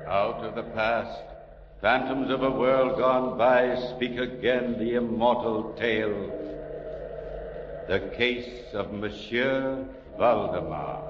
Out of the past, phantoms of a world gone by speak again the immortal tale. The case of Monsieur Valdemar.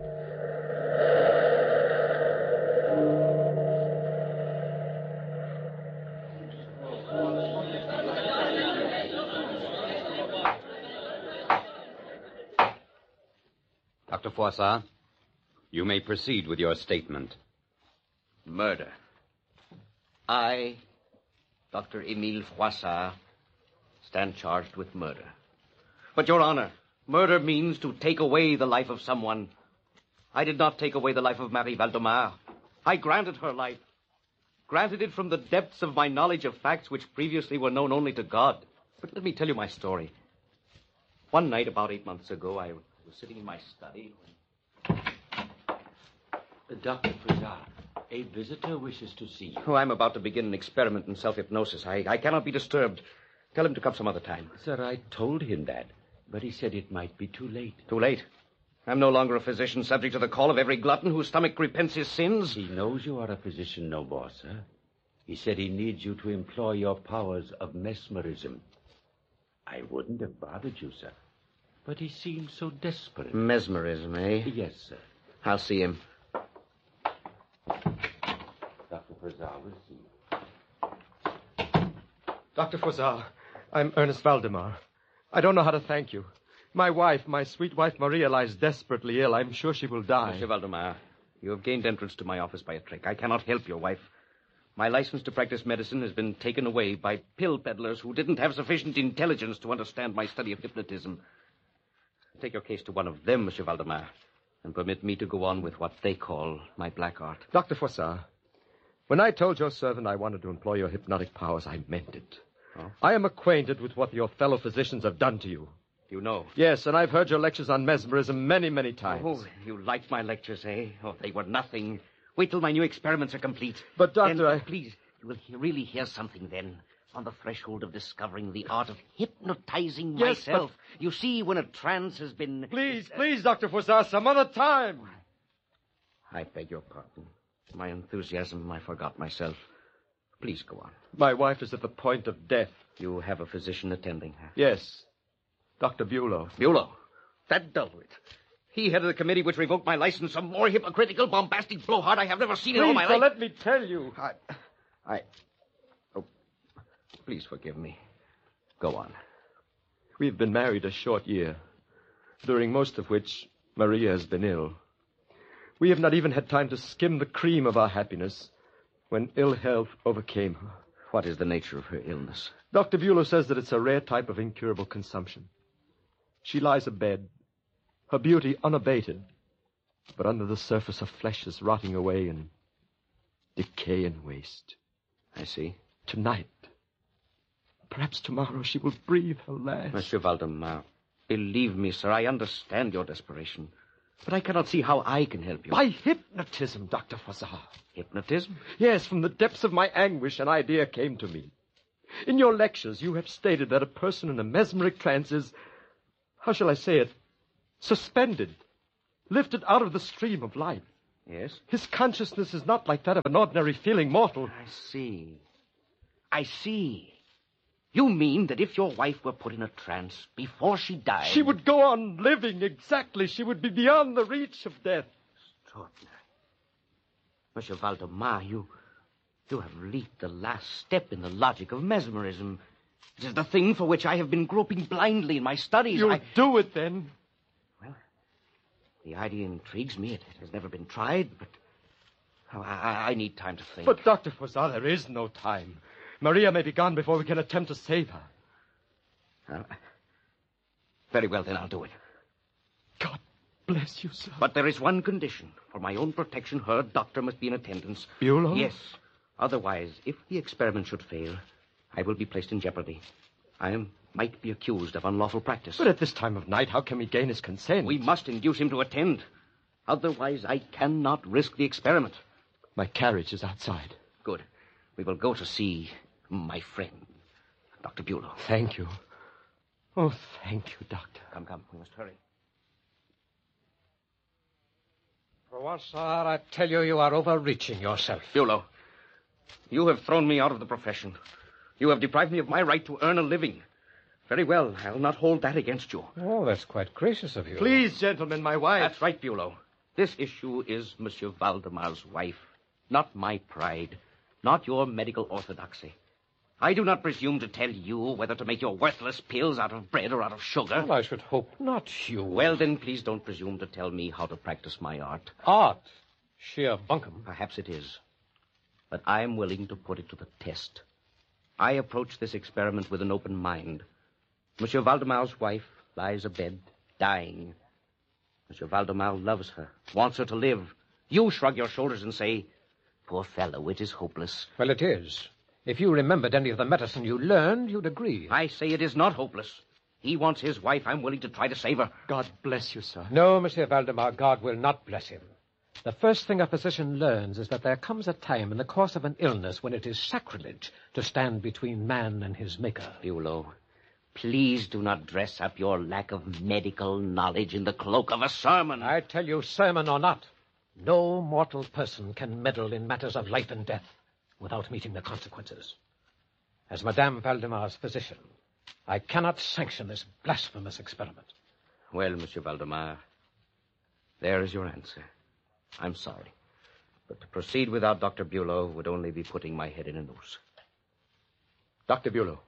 Dr. Froissart, you may proceed with your statement. Murder. I, Dr. Emile Froissart, stand charged with murder. But, Your Honor, murder means to take away the life of someone. I did not take away the life of Marie Valdemar. I granted her life. Granted it from the depths of my knowledge of facts which previously were known only to God. But let me tell you my story. One night, about 8 months ago, I was sitting in my study when... Dr. Froissart, a visitor wishes to see you. Oh, I'm about to begin an experiment in self-hypnosis. I cannot be disturbed. Tell him to come some other time. Sir, I told him that, but he said it might be too late. Too late. I'm no longer a physician subject to the call of every glutton whose stomach repents his sins. He knows you are a physician no more, sir. He said he needs you to employ your powers of mesmerism. I wouldn't have bothered you, sir, but he seemed so desperate. Mesmerism, eh? Yes, sir. I'll see him. Dr. Froissart will see you. Dr. Froissart, I'm Ernest Valdemar. I don't know how to thank you. My wife, my sweet wife Maria, lies desperately ill. I'm sure she will die. Monsieur Valdemar, you have gained entrance to my office by a trick. I cannot help your wife. My license to practice medicine has been taken away by pill peddlers who didn't have sufficient intelligence to understand my study of hypnotism. Take your case to one of them, Monsieur Valdemar, and permit me to go on with what they call my black art. Dr. Froissart, when I told your servant I wanted to employ your hypnotic powers, I meant it. Oh? I am acquainted with what your fellow physicians have done to you. You know? Yes, and I've heard your lectures on mesmerism many, many times. Oh, you liked my lectures, eh? Oh, they were nothing. Wait till my new experiments are complete. But, Doctor, then, please, you will really hear something then. On the threshold of discovering the art of hypnotizing myself. But... You see, when a trance has been... Please, Dr. Froissart, some other time. I beg your pardon. My enthusiasm, I forgot myself. Please go on. My wife is at the point of death. You have a physician attending her? Yes. Dr. Bulow. Bulow? That dulwit. He headed the committee which revoked my license. A more hypocritical, bombastic blowhard I have never seen in all my life. Let me tell you. Oh, please forgive me. Go on. We've been married a short year, during most of which Maria has been ill. We have not even had time to skim the cream of our happiness when ill health overcame her. What is the nature of her illness? Dr. Bulow says that it's a rare type of incurable consumption. She lies abed, her beauty unabated, but under the surface her flesh is rotting away in decay and waste. I see. Tonight, perhaps tomorrow, she will breathe her last. Monsieur Valdemar, believe me, sir, I understand your desperation. But I cannot see how I can help you. By hypnotism, Dr. Froissart. Hypnotism? Yes, from the depths of my anguish, an idea came to me. In your lectures, you have stated that a person in a mesmeric trance is, how shall I say it, suspended, lifted out of the stream of life. Yes? His consciousness is not like that of an ordinary feeling mortal. I see. You mean that if your wife were put in a trance before she died... She would go on living, exactly. She would be beyond the reach of death. Extraordinary. Monsieur Valdemar, you have leaped the last step in the logic of mesmerism. It is the thing for which I have been groping blindly in my studies. You'll do it, then. Well, the idea intrigues me. It has never been tried, but I need time to think. But, Dr. Froissart, there is no time. Maria may be gone before we can attempt to save her. Very well, then, I'll do it. God bless you, sir. But there is one condition. For my own protection, her doctor must be in attendance. Bulow? Yes. Otherwise, if the experiment should fail, I will be placed in jeopardy. I might be accused of unlawful practice. But at this time of night, how can we gain his consent? We must induce him to attend. Otherwise, I cannot risk the experiment. My carriage is outside. Good. We will go to see my friend, Dr. Bulow. Thank you. Oh, thank you, Doctor. Come. We must hurry. Froissart, I tell you, you are overreaching yourself. Bulow, you have thrown me out of the profession. You have deprived me of my right to earn a living. Very well, I'll not hold that against you. Oh, that's quite gracious of you. Please, gentlemen, my wife. That's right, Bulow. This issue is Monsieur Valdemar's wife, not my pride, not your medical orthodoxy. I do not presume to tell you whether to make your worthless pills out of bread or out of sugar. Well, I should hope not, you. Well, then, please don't presume to tell me how to practice my art. Art? Sheer bunkum. Perhaps it is. But I'm willing to put it to the test. I approach this experiment with an open mind. Monsieur Valdemar's wife lies abed, dying. Monsieur Valdemar loves her, wants her to live. You shrug your shoulders and say, poor fellow, it is hopeless. Well, it is. If you remembered any of the medicine you learned, you'd agree. I say it is not hopeless. He wants his wife. I'm willing to try to save her. God bless you, sir. No, Monsieur Valdemar, God will not bless him. The first thing a physician learns is that there comes a time in the course of an illness when it is sacrilege to stand between man and his maker. Bulow, please do not dress up your lack of medical knowledge in the cloak of a sermon. I tell you, sermon or not, no mortal person can meddle in matters of life and death without meeting the consequences. As Madame Valdemar's physician, I cannot sanction this blasphemous experiment. Well, Monsieur Valdemar, there is your answer. I'm sorry, but to proceed without Dr. Bulow would only be putting my head in a noose. Dr. Bulow,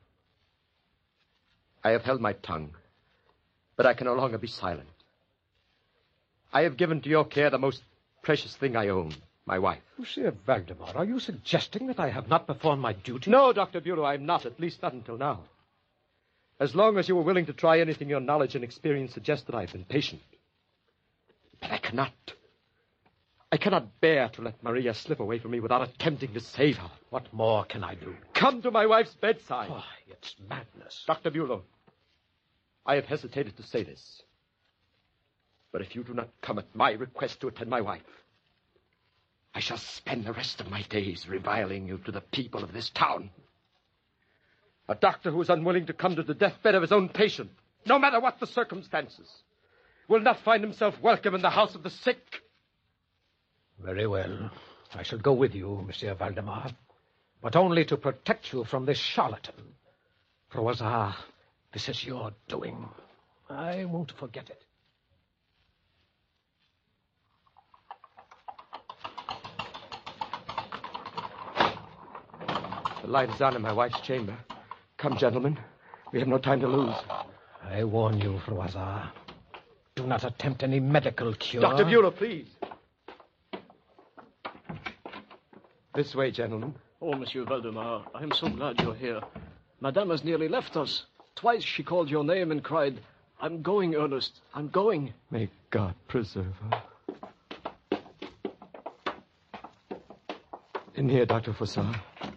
I have held my tongue, but I can no longer be silent. I have given to your care the most precious thing I own, my wife. Monsieur Valdemar, are you suggesting that I have not performed my duty? No, Dr. Bulow, I'm not, at least not until now. As long as you were willing to try anything your knowledge and experience suggested, I've been patient. But I cannot bear to let Maria slip away from me without attempting to save her. What more can I do? Come to my wife's bedside. Oh, it's madness. Dr. Bulow, I have hesitated to say this. But if you do not come at my request to attend my wife, I shall spend the rest of my days reviling you to the people of this town. A doctor who is unwilling to come to the deathbed of his own patient, no matter what the circumstances, will not find himself welcome in the house of the sick. Very well. I shall go with you, Monsieur Valdemar, but only to protect you from this charlatan. Froissart, this is your doing. I won't forget it. The light is on in my wife's chamber. Come, gentlemen. We have no time to lose. I warn you, Froissart. Do not attempt any medical cure. Dr. Bulow, please. This way, gentlemen. Oh, Monsieur Valdemar, I am so glad you're here. Madame has nearly left us. Twice she called your name and cried, I'm going, Ernest. I'm going. May God preserve her. In here, Dr. Froissart.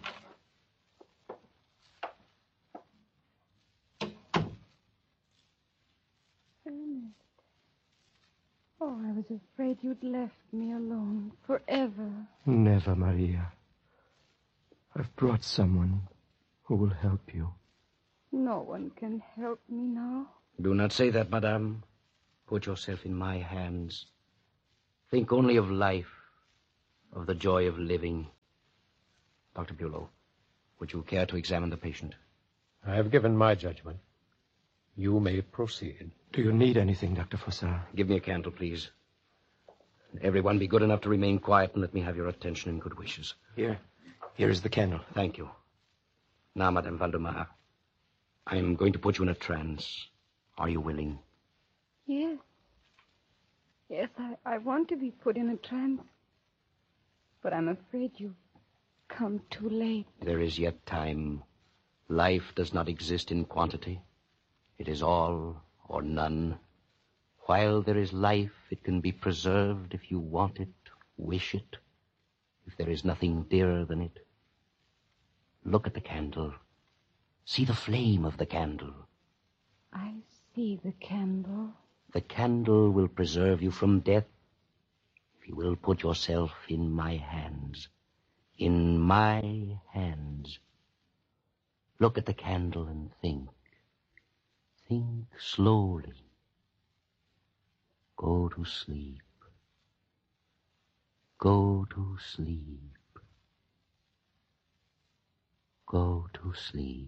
Oh, I was afraid you'd left me alone forever. Never, Maria. I've brought someone who will help you. No one can help me now. Do not say that, madame. Put yourself in my hands. Think only of life, of the joy of living. Dr. Bulow, would you care to examine the patient? I have given my judgment. You may proceed. Do you need anything, Dr. Froissart? Give me a candle, please. Everyone be good enough to remain quiet and let me have your attention and good wishes. Here is the candle. Thank you. Now, Madame Valdemar, I am going to put you in a trance. Are you willing? Yes. Yes, I want to be put in a trance. But I'm afraid you've come too late. There is yet time. Life does not exist in quantity. It is all or none. While there is life, it can be preserved if you want it, wish it, if there is nothing dearer than it. Look at the candle. See the flame of the candle. I see the candle. The candle will preserve you from death if you will put yourself in my hands. In my hands. Look at the candle and think. Think slowly. Go to sleep. Go to sleep. Go to sleep.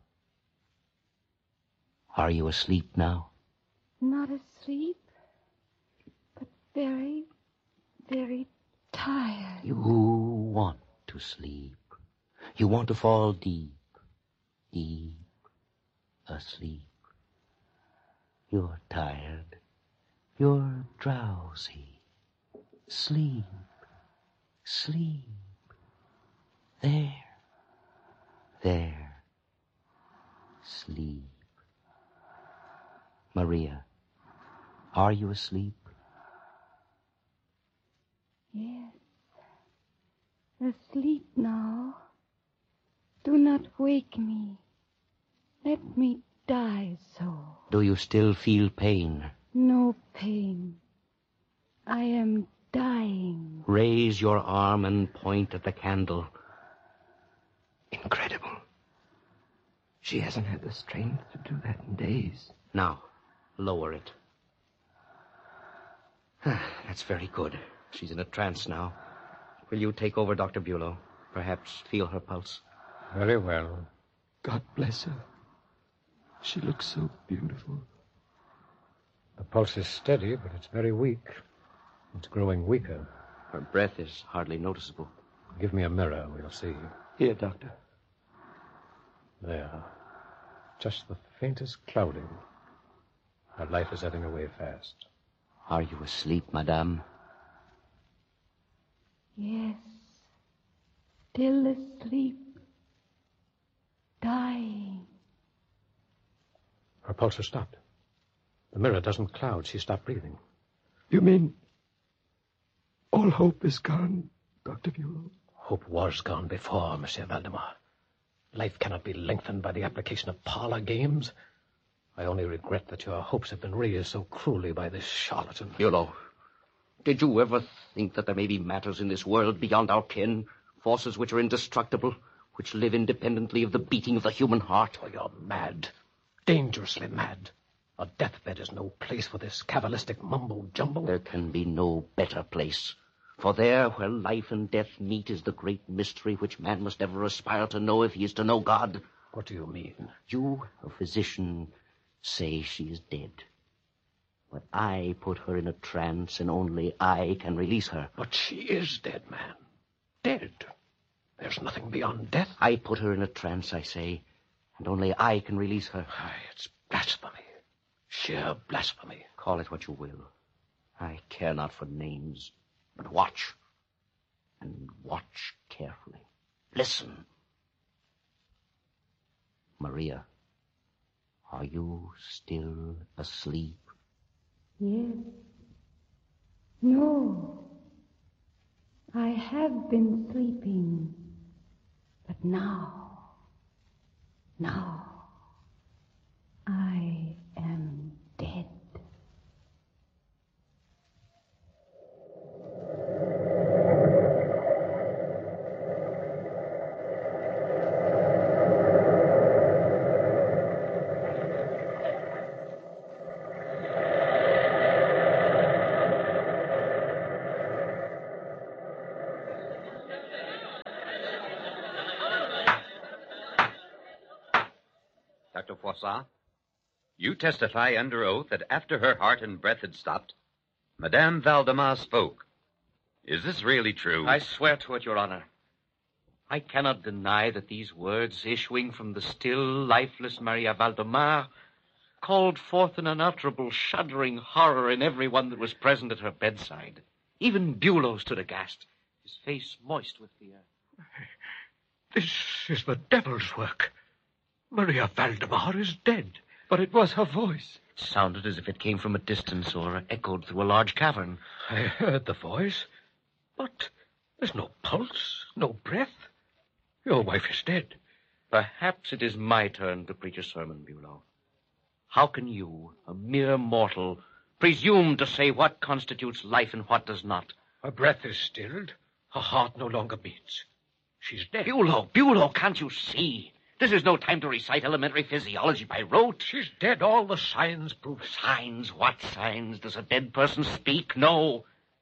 Are you asleep now? Not asleep, but very, very tired. You want to sleep. You want to fall deep, deep asleep. You're tired. You're drowsy. Sleep. Sleep. There. There. Sleep. Maria, are you asleep? Yes. Asleep now. Do not wake me. Let me die so. Do you still feel pain? No pain. I am dying. Raise your arm and point at the candle. Incredible. She hasn't had the strength to do that in days. Now, lower it. That's very good. She's in a trance now. Will you take over, Dr. Bulow? Perhaps feel her pulse. Very well. God bless her. She looks so beautiful. The pulse is steady, but it's very weak. It's growing weaker. Her breath is hardly noticeable. Give me a mirror. We'll see. Here, Doctor. There. Just the faintest clouding. Her life is ebbing away fast. Are you asleep, madame? Yes. Still asleep. Dying. Her pulse has stopped. The mirror doesn't cloud. She stopped breathing. You mean all hope is gone, Dr. Bulow? Hope was gone before, Monsieur Valdemar. Life cannot be lengthened by the application of parlor games. I only regret that your hopes have been raised so cruelly by this charlatan. Bulow, did you ever think that there may be matters in this world beyond our ken, forces which are indestructible, which live independently of the beating of the human heart? Oh, you're mad. Dangerously mad. A deathbed is no place for this cabalistic mumbo-jumbo. There can be no better place. For there, where life and death meet, is the great mystery which man must ever aspire to know if he is to know God. What do you mean? You, a physician, say she is dead. But I put her in a trance, and only I can release her. But she is dead, man. Dead. There's nothing beyond death. I put her in a trance, I say, and only I can release her. It's blasphemy. Sheer blasphemy. Call it what you will. I care not for names, but watch. And watch carefully. Listen. Maria, are you still asleep? Yes. No. I have been sleeping. But now, I am dead. Dr. Froissart, you testify under oath that after her heart and breath had stopped, Madame Valdemar spoke. Is this really true? I swear to it, Your Honor. I cannot deny that these words issuing from the still, lifeless Maria Valdemar called forth an unutterable, shuddering horror in everyone that was present at her bedside. Even Bulow stood aghast, his face moist with fear. This is the devil's work. Maria Valdemar is dead. But it was her voice. It sounded as if it came from a distance or echoed through a large cavern. I heard the voice, but there's no pulse, no breath. Your wife is dead. Perhaps it is my turn to preach a sermon, Bulow. How can you, a mere mortal, presume to say what constitutes life and what does not? Her breath is stilled. Her heart no longer beats. She's dead. Bulow, can't you see? This is no time to recite elementary physiology by rote. She's dead. All the signs prove it. Signs? What signs? Does a dead person speak? No.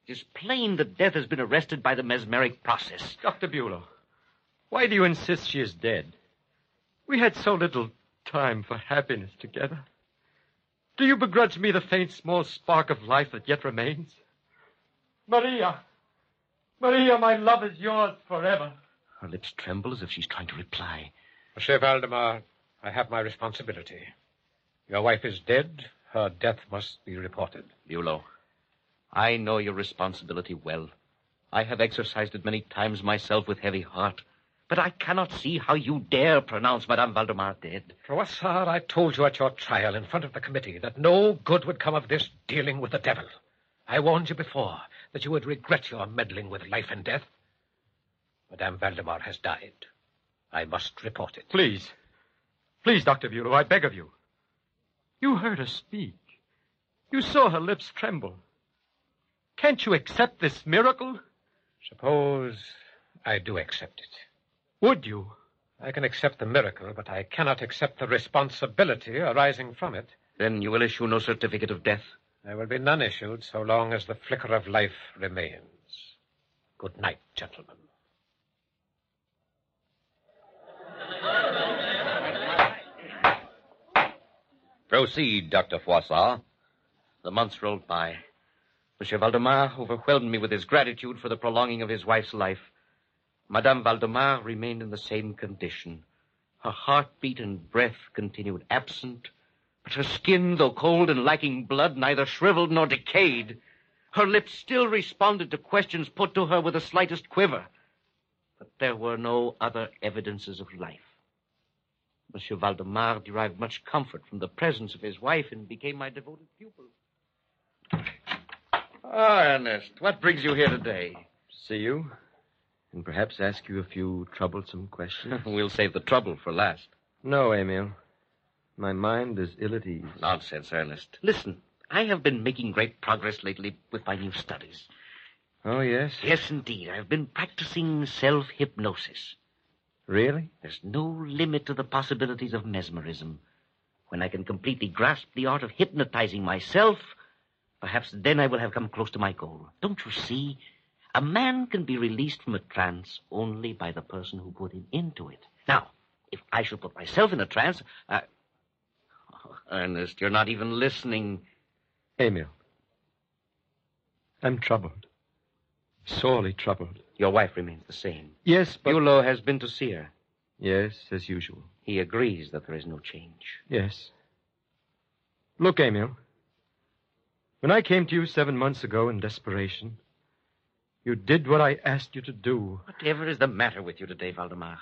It is plain that death has been arrested by the mesmeric process. Dr. Bulow, why do you insist she is dead? We had so little time for happiness together. Do you begrudge me the faint, small spark of life that yet remains? Maria! Maria, my love is yours forever. Her lips tremble as if she's trying to reply. Monsieur Valdemar, I have my responsibility. Your wife is dead. Her death must be reported. Bulow, I know your responsibility well. I have exercised it many times myself with heavy heart. But I cannot see how you dare pronounce Madame Valdemar dead. Froissart, I told you at your trial in front of the committee that no good would come of this dealing with the devil. I warned you before that you would regret your meddling with life and death. Madame Valdemar has died. I must report it. Please. Please, Dr. Bulow, I beg of you. You heard her speak. You saw her lips tremble. Can't you accept this miracle? Suppose I do accept it. Would you? I can accept the miracle, but I cannot accept the responsibility arising from it. Then you will issue no certificate of death? There will be none issued so long as the flicker of life remains. Good night, gentlemen. Proceed, Dr. Froissart. The months rolled by. Monsieur Valdemar overwhelmed me with his gratitude for the prolonging of his wife's life. Madame Valdemar remained in the same condition. Her heartbeat and breath continued absent, but her skin, though cold and lacking blood, neither shriveled nor decayed. Her lips still responded to questions put to her with the slightest quiver. But there were no other evidences of life. Monsieur Valdemar derived much comfort from the presence of his wife and became my devoted pupil. Ah, Ernest, what brings you here today? See you, and perhaps ask you a few troublesome questions. We'll save the trouble for last. No, Emil. My mind is ill at ease. Nonsense, Ernest. Listen, I have been making great progress lately with my new studies. Oh, yes? Yes, indeed. I've been practicing self-hypnosis. Really? There's no limit to the possibilities of mesmerism. When I can completely grasp the art of hypnotizing myself, perhaps then I will have come close to my goal. Don't you see? A man can be released from a trance only by the person who put him into it. Now, if I should put myself in a trance, Oh, Ernest, you're not even listening. Emil, I'm troubled. Sorely troubled. Your wife remains the same. Yes, but... Bulow has been to see her. Yes, as usual. He agrees that there is no change. Yes. Look, Emil. When I came to you 7 months ago in desperation, you did what I asked you to do. Whatever is the matter with you today, Valdemar?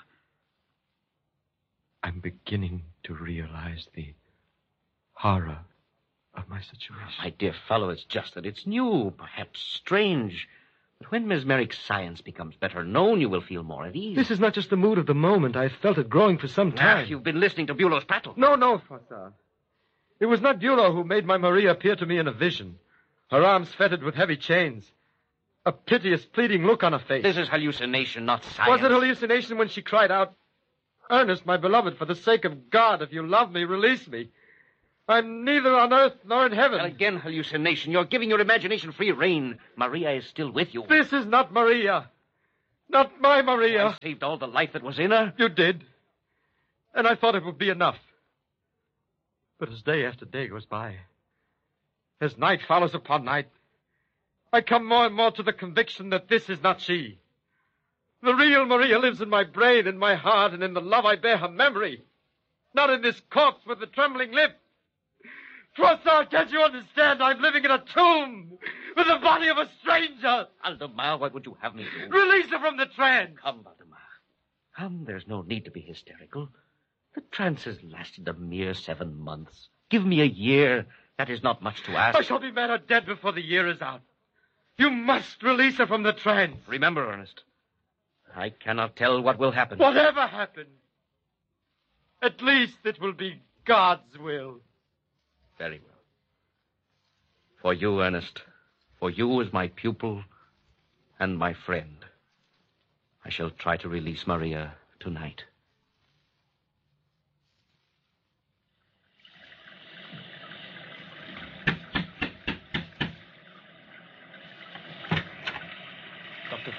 I'm beginning to realize the horror of my situation. My dear fellow, it's just that it's new, perhaps strange. But when mesmeric science becomes better known, you will feel more at ease. This is not just the mood of the moment. I've felt it growing for some time. You've been listening to Bulow's prattle. No, Froissart. It was not Bulow who made my Maria appear to me in a vision. Her arms fettered with heavy chains. A piteous, pleading look on her face. This is hallucination, not science. Was it hallucination when she cried out, "Ernest, my beloved, for the sake of God, if you love me, release me. I'm neither on earth nor in heaven." And again, hallucination. You're giving your imagination free rein. Maria is still with you. This is not Maria. Not my Maria. I saved all the life that was in her. You did. And I thought it would be enough. But as day after day goes by, as night follows upon night, I come more and more to the conviction that this is not she. The real Maria lives in my brain, in my heart, and in the love I bear her memory. Not in this corpse with the trembling lip. Froissart, can't you understand? I'm living in a tomb with the body of a stranger. Valdemar, what would you have me do? Release her from the trance. Come, Valdemar. Come, there's no need to be hysterical. The trance has lasted a mere 7 months. Give me a year. That is not much to ask. I shall be mad or dead before the year is out. You must release her from the trance. Remember, Ernest, I cannot tell what will happen. Whatever happens, at least it will be God's will. Very well. For you, Ernest, for you as my pupil and my friend, I shall try to release Maria tonight.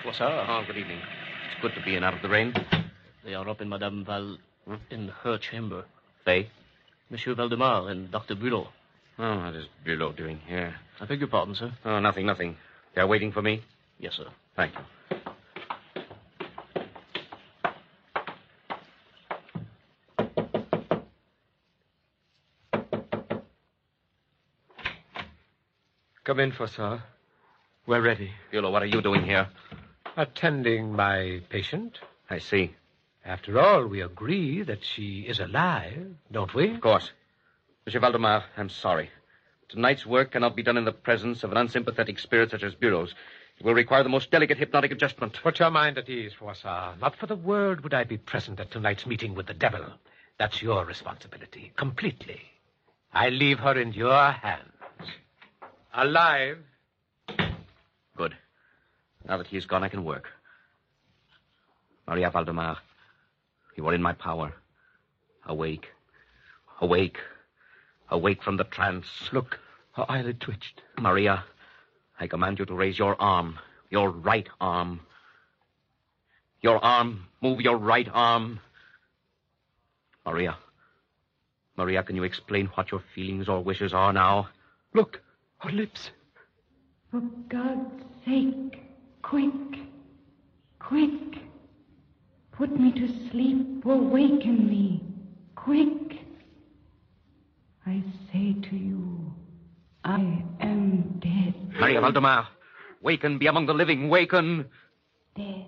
Froissart. Oh, good evening. It's good to be in out of the rain. They are up in Madame in her chamber. They? Monsieur Valdemar and Dr. Bulot. Oh, what is Bulot doing here? I beg your pardon, sir. Oh, nothing. They're waiting for me? Yes, sir. Thank you. Come in, Froissart. We're ready. Bulot, what are you doing here? Attending my patient. I see. After all, we agree that she is alive, don't we? Of course. Monsieur Valdemar, I'm sorry. Tonight's work cannot be done in the presence of an unsympathetic spirit such as Bulot's. It will require the most delicate hypnotic adjustment. Put your mind at ease, Froissart. Not for the world would I be present at tonight's meeting with the devil. That's your responsibility, completely. I leave her in your hands. Alive. Good. Now that he's gone, I can work. Maria Valdemar, you are in my power. Awake. Awake from the trance. Look, her eyelid twitched. Maria, I command you to raise your arm. Your right arm. Your arm. Move your right arm. Maria, can you explain what your feelings or wishes are now? Look, her lips. For God's sake, quick. Put me to sleep or waken me. Quick. I say to you, I am dead. Maria Valdemar, waken, be among the living, waken. Dead.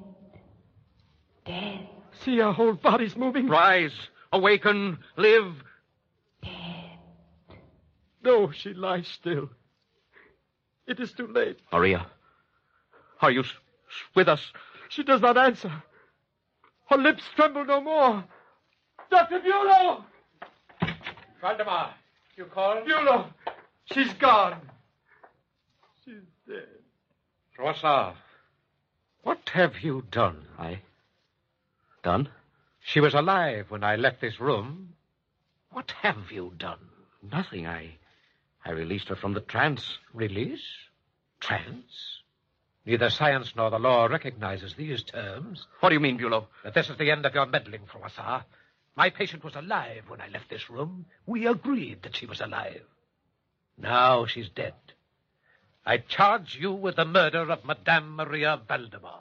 See, our whole body's moving. Rise, awaken, live. Dead. No, she lies still. It is too late. Maria, are you with us? She does not answer. Her lips tremble no more. Dr. Bulot! Valdemar, you called? Bulot! She's gone. She's dead. Froissart, what have you done? Done? She was alive when I left this room. What have you done? Nothing. I released her from the trance. Release? Trance? Neither science nor the law recognizes these terms. What do you mean, Bulot? That this is the end of your meddling, Froissart. My patient was alive when I left this room. We agreed that she was alive. Now she's dead. I charge you with the murder of Madame Maria Valdemar.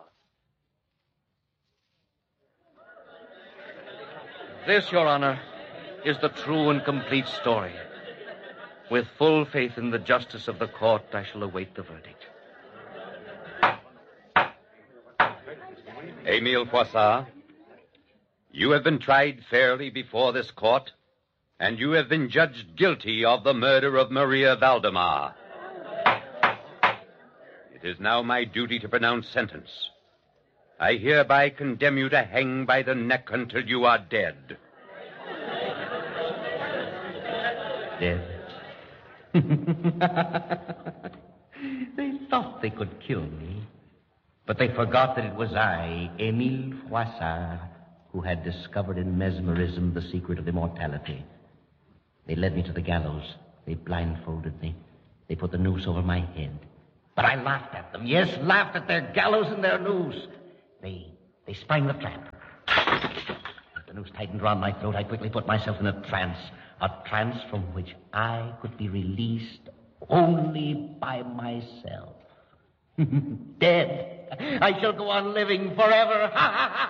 This, Your Honor, is the true and complete story. With full faith in the justice of the court, I shall await the verdict. Emile Froissart, you have been tried fairly before this court, and you have been judged guilty of the murder of Maria Valdemar. It is now my duty to pronounce sentence. I hereby condemn you to hang by the neck until you are dead. Dead. They thought they could kill me, but they forgot that it was I, Emile Froissart, who had discovered in mesmerism the secret of immortality. They led me to the gallows. They blindfolded me. They put the noose over my head. But I laughed at them. Yes, laughed at their gallows and their noose. They sprang the trap. As the noose tightened round my throat, I quickly put myself in a trance from which I could be released only by myself. Dead. I shall go on living forever.